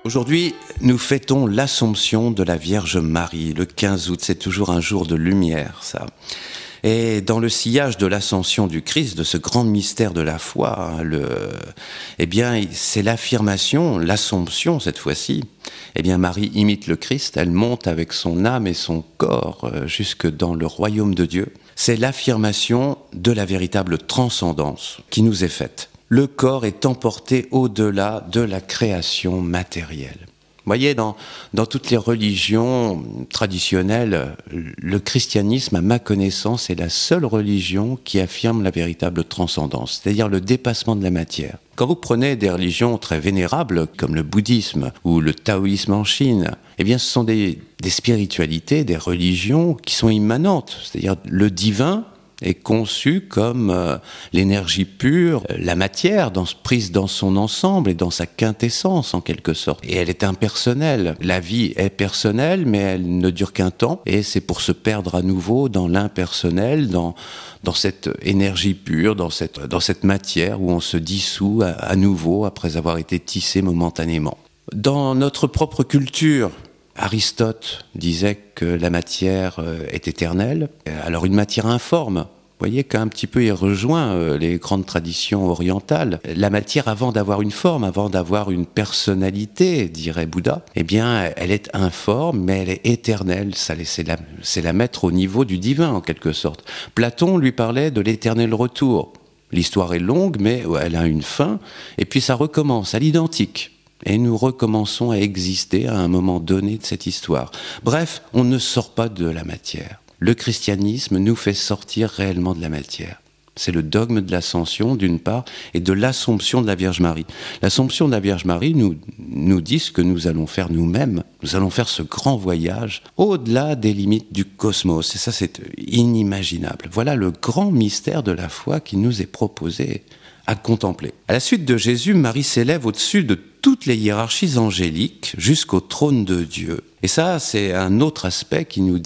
Aujourd'hui, nous fêtons l'Assomption de la Vierge Marie. Le 15 août, c'est toujours un jour de lumière, ça. Et dans le sillage de l'Ascension du Christ, de ce grand mystère de la foi, c'est l'affirmation, l'Assomption cette fois-ci. Marie imite le Christ, elle monte avec son âme et son corps jusque dans le royaume de Dieu. C'est l'affirmation de la véritable transcendance qui nous est faite. Le corps est emporté au-delà de la création matérielle. Vous voyez, dans toutes les religions traditionnelles, le christianisme, à ma connaissance, est la seule religion qui affirme la véritable transcendance, c'est-à-dire le dépassement de la matière. Quand vous prenez des religions très vénérables, comme le bouddhisme ou le taoïsme en Chine, ce sont des spiritualités, des religions qui sont immanentes, c'est-à-dire le divin est conçu comme l'énergie pure, la matière prise dans son ensemble et dans sa quintessence en quelque sorte. Et elle est impersonnelle. La vie est personnelle, mais elle ne dure qu'un temps. Et c'est pour se perdre à nouveau dans l'impersonnel, dans cette énergie pure, dans cette matière où on se dissout à nouveau après avoir été tissé momentanément. Dans notre propre culture, Aristote disait que la matière est éternelle. Alors une matière informe, vous voyez qu'un petit peu il rejoint les grandes traditions orientales. La matière, avant d'avoir une forme, avant d'avoir une personnalité, dirait Bouddha, elle est informe, mais elle est éternelle. C'est la mettre au niveau du divin, en quelque sorte. Platon lui parlait de l'éternel retour. L'histoire est longue, mais elle a une fin, et puis ça recommence à l'identique. Et nous recommençons à exister à un moment donné de cette histoire. Bref, on ne sort pas de la matière. Le christianisme nous fait sortir réellement de la matière. C'est le dogme de l'Ascension, d'une part, et de l'Assomption de la Vierge Marie. L'Assomption de la Vierge Marie nous dit ce que nous allons faire nous-mêmes. Nous allons faire ce grand voyage au-delà des limites du cosmos. Et ça, c'est inimaginable. Voilà le grand mystère de la foi qui nous est proposé à contempler. À la suite de Jésus, Marie s'élève au-dessus de toutes les hiérarchies angéliques jusqu'au trône de Dieu. Et ça, c'est un autre aspect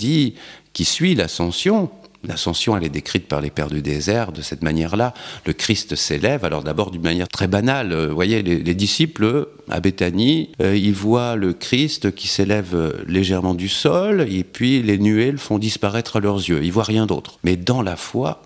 qui suit l'Ascension. L'Ascension, elle est décrite par les pères du désert de cette manière-là. Le Christ s'élève, alors d'abord d'une manière très banale. Vous voyez, les disciples, à Béthanie, ils voient le Christ qui s'élève légèrement du sol, et puis les nuées le font disparaître à leurs yeux. Ils voient rien d'autre. Mais dans la foi,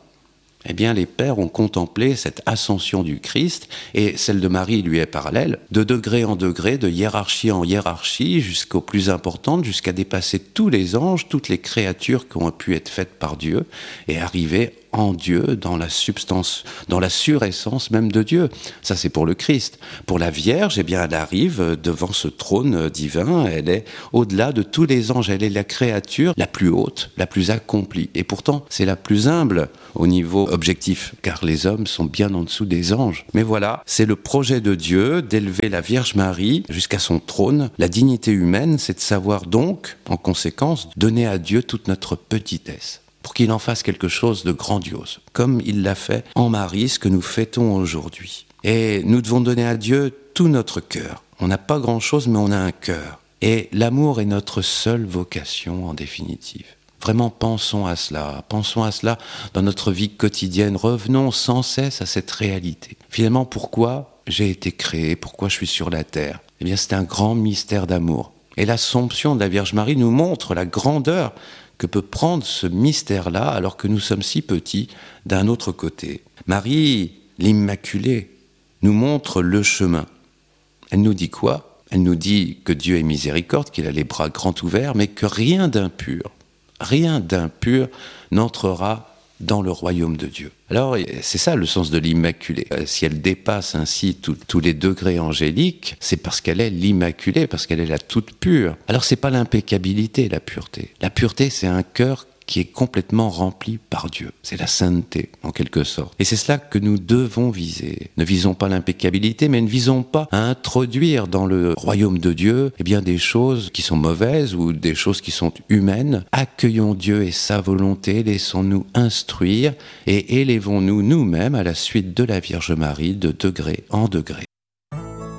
les pères ont contemplé cette ascension du Christ, et celle de Marie lui est parallèle, de degré en degré, de hiérarchie en hiérarchie, jusqu'au plus important, jusqu'à dépasser tous les anges, toutes les créatures qui ont pu être faites par Dieu, et arriver en Dieu, dans la substance, dans la suressence même de Dieu. Ça, c'est pour le Christ. Pour la Vierge, elle arrive devant ce trône divin, elle est au-delà de tous les anges, elle est la créature la plus haute, la plus accomplie. Et pourtant, c'est la plus humble au niveau objectif, car les hommes sont bien en dessous des anges. Mais voilà, c'est le projet de Dieu d'élever la Vierge Marie jusqu'à son trône. La dignité humaine, c'est de savoir donc, en conséquence, donner à Dieu toute notre petitesse, pour qu'il en fasse quelque chose de grandiose, comme il l'a fait en Marie, ce que nous fêtons aujourd'hui. Et nous devons donner à Dieu tout notre cœur. On n'a pas grand-chose, mais on a un cœur. Et l'amour est notre seule vocation, en définitive. Vraiment, pensons à cela dans notre vie quotidienne. Revenons sans cesse à cette réalité. Finalement, pourquoi j'ai été créé, pourquoi je suis sur la terre ? C'est un grand mystère d'amour. Et l'Assomption de la Vierge Marie nous montre la grandeur que peut prendre ce mystère-là, alors que nous sommes si petits, d'un autre côté. Marie, l'Immaculée, nous montre le chemin. Elle nous dit quoi ? Elle nous dit que Dieu est miséricorde, qu'il a les bras grands ouverts, mais que rien d'impur n'entrera dans le royaume de Dieu. Alors, c'est ça le sens de l'Immaculée. Si elle dépasse ainsi tous les degrés angéliques, c'est parce qu'elle est l'Immaculée, parce qu'elle est la toute pure. Alors, c'est pas l'impeccabilité, la pureté. La pureté, c'est un cœur qui est complètement rempli par Dieu. C'est la sainteté, en quelque sorte. Et c'est cela que nous devons viser. Ne visons pas l'impeccabilité, mais ne visons pas à introduire dans le royaume de Dieu des choses qui sont mauvaises ou des choses qui sont humaines. Accueillons Dieu et sa volonté, laissons-nous instruire et élevons-nous nous-mêmes à la suite de la Vierge Marie de degré en degré.